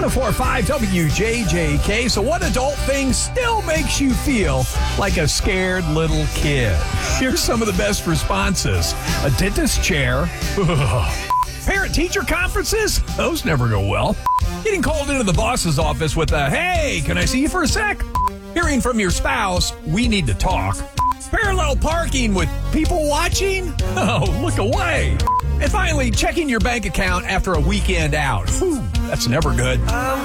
104.5 WJJK. So what adult thing still makes you feel like a scared little kid? Here's some of the best responses. A dentist chair. Parent-teacher conferences? Those never go well. Getting called into the boss's office with a, hey, can I see you for a sec? Hearing from your spouse, we need to talk. Parallel parking with people watching? Oh, look away. And finally, checking your bank account after a weekend out. Whew, that's never good.